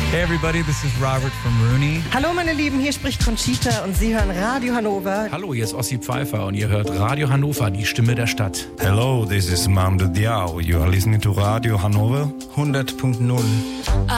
Hey everybody, this is Robert from Rooney. Hallo meine Lieben, hier spricht Conchita und Sie hören Radio Hannover. Hallo, hier ist Ossi Pfeiffer und ihr hört Radio Hannover, die Stimme der Stadt. Hello, this is Mando Diao. You are listening to Radio Hannover 100.0.